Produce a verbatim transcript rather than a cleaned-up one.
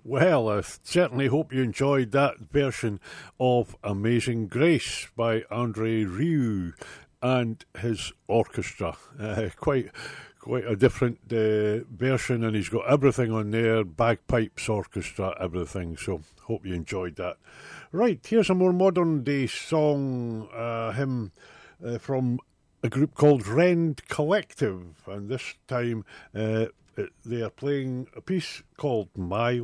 Well, I certainly hope you enjoyed that version of Amazing Grace by Andre Rieu and his orchestra. Uh, quite quite a different uh, version, and he's got everything on there, bagpipes, orchestra, everything. So hope you enjoyed that. Right, here's a more modern day song, uh, him uh, from a group called Rend Collective, and this time uh, they are playing a piece called My